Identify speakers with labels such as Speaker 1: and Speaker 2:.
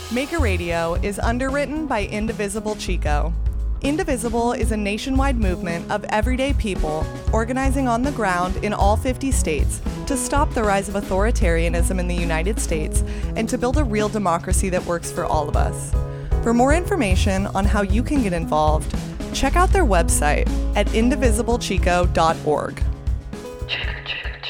Speaker 1: Maker Radio is underwritten by Indivisible Chico. Indivisible is a nationwide movement of everyday people organizing on the ground in all 50 states to stop the rise of authoritarianism in the United States and to build a real democracy that works for all of us. For more information on how you can get involved, check out their website at indivisiblechico.org.